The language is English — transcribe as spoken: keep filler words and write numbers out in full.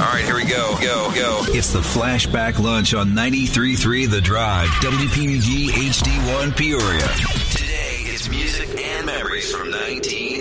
All right, here we go. Go, go. It's the Flashback Lunch on ninety-three point three The Drive, W P G H D one Peoria. Today, it's music and memories from nineteen